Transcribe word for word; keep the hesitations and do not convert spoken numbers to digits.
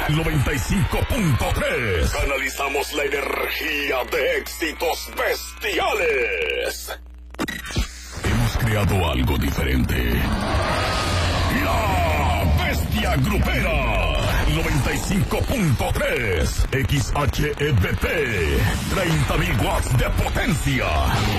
noventa y cinco punto tres. Canalizamos la energía de éxitos bestiales. Hemos creado algo diferente. La Bestia Grupera. noventa y cinco punto tres. X H E B P. treinta mil watts de potencia.